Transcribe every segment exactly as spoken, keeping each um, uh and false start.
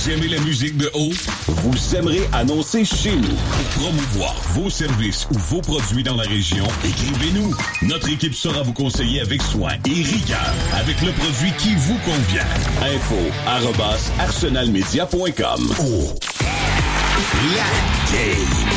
Vous aimez la musique de haut? Vous aimerez annoncer chez nous. Pour promouvoir vos services ou vos produits dans la région, écrivez-nous. Notre équipe saura vous conseiller avec soin et rigueur avec le produit qui vous convient. Info arobase arsenalmedia point com. Oh. La game.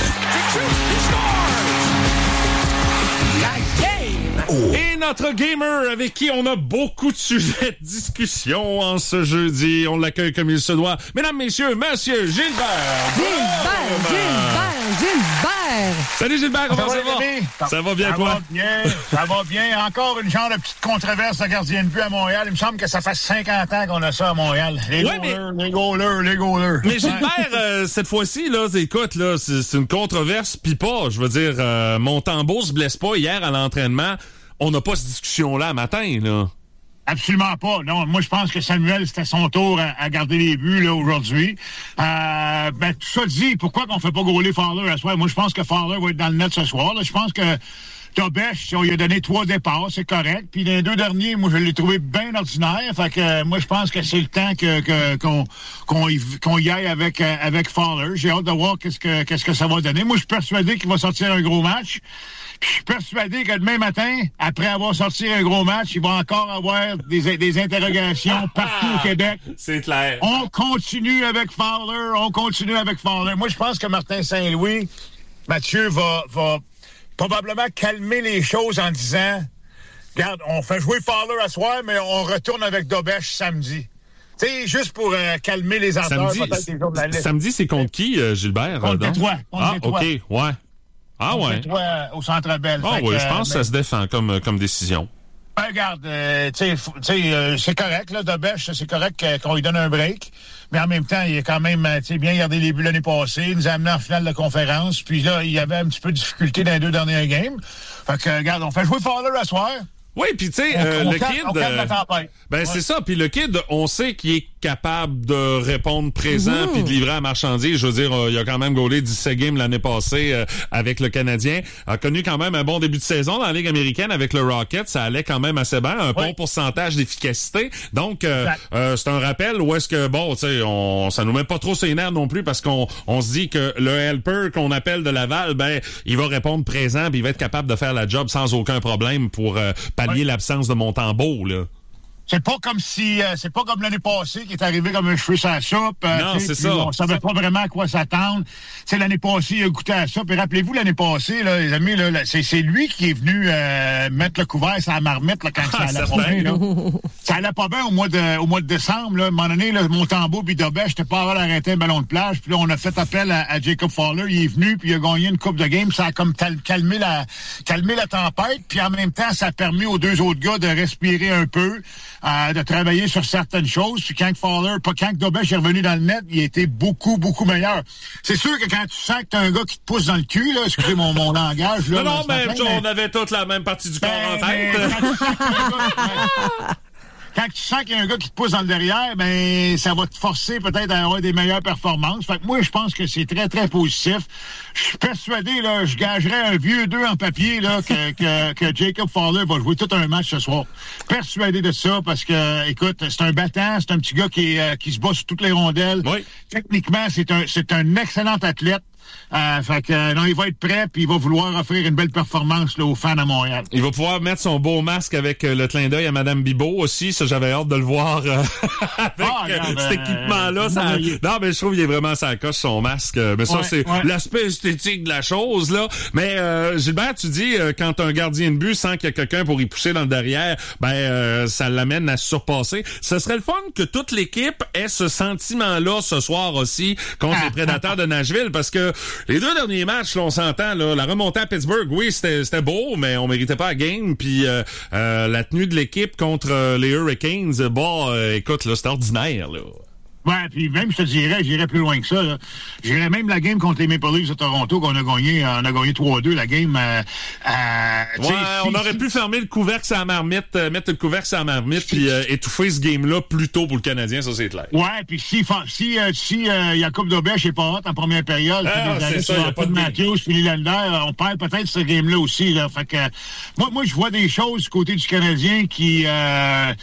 La game. Oh. Et notre gamer avec qui on a beaucoup de sujets de discussion en ce jeudi. On l'accueille comme il se doit. Mesdames, messieurs, monsieur Gilbert. Gilbert, Gilbert, Gilbert. Salut Gilbert, comment ça, ça va? Ça, ça va bien, ça toi? Ça va bien, ça va bien. Encore une genre de petite controverse de gardien de but à Montréal. Il me semble que ça fait cinquante ans qu'on a ça à Montréal. Les ouais, goalers, mais... les goalers, les goalers. Mais Gilbert, euh, cette fois-ci, là, écoute, là, c'est, c'est une controverse pis pas. Je veux dire, euh, Montembeault se blesse pas hier à l'entraînement. On n'a pas cette discussion-là matin, là. Absolument pas. Non, moi, je pense que Samuel, c'était son tour à, à garder les buts, là, aujourd'hui. Euh, ben, tout ça dit, pourquoi qu'on fait pas gauler Fowler à soir? Moi, je pense que Fowler va être dans le net ce soir, là. Je pense que Dobèche, on lui a donné trois départs, c'est correct. Puis les deux derniers, moi, je l'ai trouvé bien ordinaire. Fait que, euh, moi, je pense que c'est le temps que, que, qu'on, qu'on y, qu'on y aille avec, euh, avec Fowler. J'ai hâte de voir qu'est-ce que, qu'est-ce que ça va donner. Moi, je suis persuadé qu'il va sortir un gros match. Puis je suis persuadé que demain matin, après avoir sorti un gros match, il va encore avoir des, des interrogations partout au Québec. C'est clair. On continue avec Fowler, on continue avec Fowler. Moi, je pense que Martin Saint-Louis, Mathieu, va, va probablement calmer les choses en disant, regarde, on fait jouer Fowler à soir, mais on retourne avec Dobèche samedi. Tu sais, juste pour euh, calmer les ardeurs, samedi, peut-être des jours de la liste. Samedi, c'est contre qui, euh, Gilbert? Contre Détroit. Ah, OK, ouais. Ah ouais. Toi, au Centre Bell. Ah oui, je pense que ça se défend comme, comme décision. Ben, regarde, euh, tu sais, euh, c'est correct, là, Dobèche, c'est correct qu'on lui donne un break, mais en même temps, il a quand même, tu sais, bien gardé les buts l'année passée, il nous a amené en finale de conférence, puis là, il y avait un petit peu de difficulté dans les deux dernières games. Fait que, regarde, on fait jouer Fowler à soir. Oui, puis tu sais, euh, le calme, kid... On calme la tempête. Ben, ouais. C'est ça. Puis le kid, on sait qu'il est capable de répondre présent puis de livrer à marchandise. Je veux dire, euh, il a quand même gaulé dix-sept games l'année passée euh, avec le Canadien. A connu quand même un bon début de saison dans la Ligue américaine avec le Rocket. Ça allait quand même assez bien. Un bon oui. pourcentage d'efficacité. Donc, euh, euh, c'est un rappel où est-ce que, bon, tu sais, on, ça nous met pas trop sur les nerfs non plus parce qu'on on se dit que le helper qu'on appelle de Laval, ben, il va répondre présent puis il va être capable de faire la job sans aucun problème pour euh, pallier oui. l'absence de Montembeault, là. C'est pas comme si euh, c'est pas comme l'année passée qui est arrivé comme un cheveu sur la soupe. Euh, non, c'est ça. On savait pas vraiment à quoi s'attendre. C'est l'année passée, il a goûté à ça. Puis rappelez-vous, l'année passée, là, les amis, là, c'est, c'est lui qui est venu euh, mettre le couvert sur la marmite là, quand ah, ça allait pas bien. Là. Ça allait pas bien au mois de au mois de décembre. Là. À un moment donné, là, Montembeault puis Dobèche, j'étais pas à arrêter un ballon de plage. Puis là, on a fait appel à, à Jacob Fowler. Il est venu, puis il a gagné une coupe de game. Ça a comme tal- calmé la calmé la tempête. Puis en même temps, ça a permis aux deux autres gars de respirer un peu. Euh, de travailler sur certaines choses. Puis quand Fowler, pas quand Dobèche est revenu dans le net, il était beaucoup, beaucoup meilleur. C'est sûr que quand tu sens que t'as un gars qui te pousse dans le cul, là, excusez mon, mon langage, là. Non, non, mais, matin, on mais... avait toute la même partie du corps ben, en tête. Quand tu sens qu'il y a un gars qui te pousse dans le derrière, ben ça va te forcer peut-être à avoir des meilleures performances. Fait que moi, je pense que c'est très, très positif. Je suis persuadé, là, je gagerais un vieux deux en papier, là, que, que, que Jacob Fowler va jouer tout un match ce soir. Persuadé de ça, parce que, écoute, c'est un battant, c'est un petit gars qui, euh, qui se bat sur toutes les rondelles. Oui. Techniquement, c'est un, c'est un excellent athlète. Euh, fait que euh, non, il va être prêt puis il va vouloir offrir une belle performance là, aux fans à Montréal. Il va pouvoir mettre son beau masque avec euh, le clin d'œil à Madame Bibeau aussi. Ça, j'avais hâte de le voir euh, avec ah, regarde, cet équipement-là. Euh, ça... non, il... non, mais je trouve qu'il est vraiment sa coche, son masque. Mais ça, ouais, c'est ouais. l'aspect esthétique de la chose, là. Mais euh, Gilbert, tu dis, euh, quand un gardien de but sent qu'il y a quelqu'un pour y pousser dans le derrière, ben euh, ça l'amène à se surpasser. Ce serait le fun que toute l'équipe ait ce sentiment-là ce soir aussi contre ah, les Prédateurs ah, de Nashville, parce que les deux derniers matchs, là, on s'entend, là, la remontée à Pittsburgh, oui, c'était, c'était beau, mais on méritait pas la game. Puis euh, euh, la tenue de l'équipe contre euh, les Hurricanes, bon, euh, écoute, là, c'était ordinaire, là. Ouais, puis même, je te dirais, j'irais plus loin que ça, là. J'irais même la game contre les Maple Leafs de Toronto, qu'on a gagné, on a gagné trois deux, la game, euh, euh, ouais, si, on aurait si, pu fermer le couvercle sur la marmite, euh, mettre le couvercle sur la marmite, puis euh, étouffer ce game-là plus tôt pour le Canadien, ça, c'est clair. Ouais, puis si, si, euh, si, euh, Jacob Dobèche est pas hot en première période, ah, puis c'est ça, il y a pas de Matthews, puis Nylander, on perd peut-être ce game-là aussi, là. Fait que, moi, moi, je vois des choses du côté du Canadien qui, euh,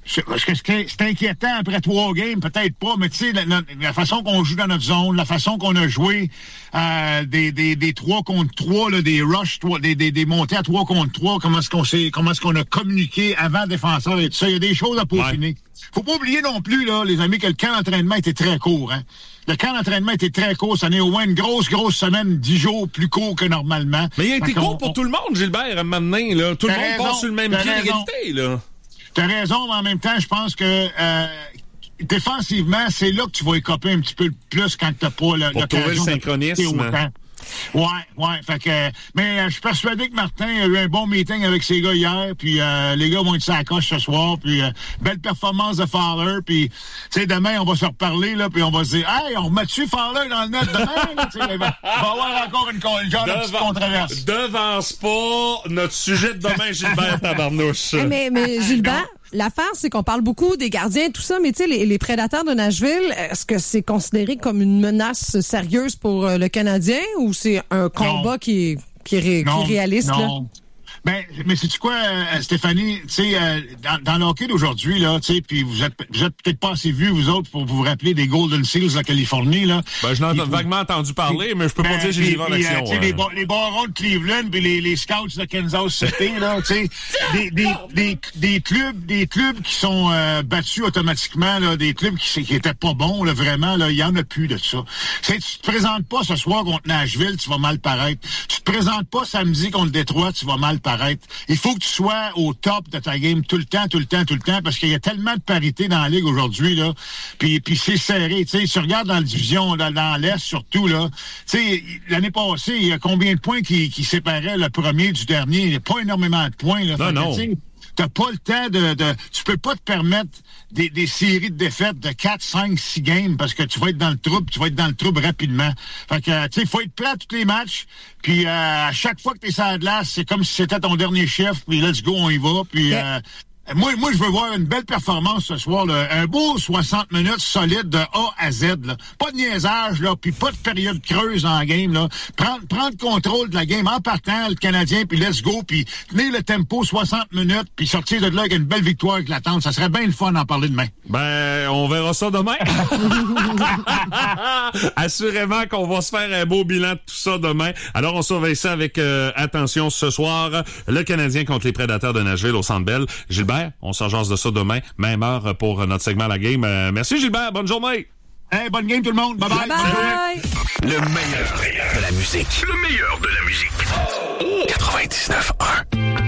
Parce que c'est inquiétant après trois games, peut-être pas, mais tu sais, la, la, la façon qu'on joue dans notre zone, la façon qu'on a joué euh, des, des, des trois contre trois, là, des rushs, des, des, des montées à trois contre trois, comment est-ce qu'on s'est, comment est-ce qu'on a communiqué avant défenseur et tout ça, il y a des choses à peaufiner. Ouais. Faut pas oublier non plus, là, les amis, que le camp d'entraînement était très court, hein. Le camp d'entraînement était très court. Ça n'est au moins une grosse, grosse semaine, dix jours plus court que normalement. Mais il a été court on, pour on... tout le monde, Gilbert, maintenant, là. Tout le monde raison, passe sur le même pied d'égalité, là. T'as raison, mais en même temps, je pense que euh, défensivement, c'est là que tu vas écoper un petit peu plus quand t'as pas le, pour trouver le synchronisme. Ouais, ouais. Fait que, mais euh, je suis persuadé que Martin a eu un bon meeting avec ses gars hier, puis euh, les gars vont être sur la coche ce soir, puis euh, belle performance de Fowler, puis tu sais, demain, on va se reparler, là, puis on va se dire, hey, on remet-tu Fowler dans le net demain, là, tu sais, il va y avoir encore une, une genre Devant, de petite controverse. Devance pas notre sujet de demain, Gilbert Tabarnouche. Hey, mais, mais Gilbert, l'affaire, c'est qu'on parle beaucoup des gardiens, tout ça, mais tu sais, les, les prédateurs de Nashville, est-ce que c'est considéré comme une menace sérieuse pour euh, le Canadien ou c'est un combat non. qui est, qui est, ré, non, qui est réaliste, non. là? Ben, mais sais-tu quoi, euh, Stéphanie, tu sais, euh, dans, dans le hockey d'aujourd'hui, là, tu sais, puis vous êtes, vous êtes peut-être pas assez vus, vous autres, pour vous rappeler des Golden Seals de la Californie, là. Ben, je n'en ai vaguement entendu parler, mais je peux ben, pas dire que j'ai vu en action. Tu sais, les, bar- les barons de Cleveland, puis les, les Scouts de Kansas City, là, tu sais, des, des, des, des clubs, des clubs qui sont euh, battus automatiquement, là, des clubs qui, qui étaient pas bons, là, vraiment, là, il y en a plus de ça. T'sais, tu te présentes pas ce soir contre Nashville, tu vas mal paraître. Tu te présentes pas samedi contre Détroit, tu vas mal paraître. Il faut que tu sois au top de ta game tout le temps, tout le temps, tout le temps, parce qu'il y a tellement de parité dans la Ligue aujourd'hui, là. Puis, puis c'est serré, tu sais. Si tu regardes dans la division, dans, dans l'Est surtout, là, tu sais, l'année passée, il y a combien de points qui, qui séparaient le premier du dernier? Il n'y a pas énormément de points, là. Non, non. Que, t'as pas le temps de, de... Tu peux pas te permettre des, des séries de défaites de quatre, cinq, six games parce que tu vas être dans le trouble, tu vas être dans le trouble rapidement. Fait que, tu sais, il faut être prêt à tous les matchs. Puis euh, à chaque fois que t'es sur la glace, c'est comme si c'était ton dernier chef. Puis let's go, on y va. Puis... Euh, Moi, moi, je veux voir une belle performance ce soir, là. Un beau soixante minutes solide de A à Z, là. Pas de niaisage, là, puis pas de période creuse en game, là. Prendre, prendre contrôle de la game en partant, le Canadien, puis let's go, puis tenir le tempo soixante minutes, puis sortir de là avec une belle victoire éclatante. Ça serait bien le fun d'en parler demain. Ben, on verra ça demain. Assurément qu'on va se faire un beau bilan de tout ça demain. Alors, on surveille ça avec euh, attention ce soir. Le Canadien contre les Prédateurs de Nashville au Centre Bell. Gilbert, on s'en jase de ça demain, même heure pour notre segment La Game. Euh, merci Gilbert, bonne journée. Hey, bonne game tout le monde. Bye bye. Bye bye. Le meilleur de la musique. Le meilleur de la musique. quatre-vingt-dix-neuf un.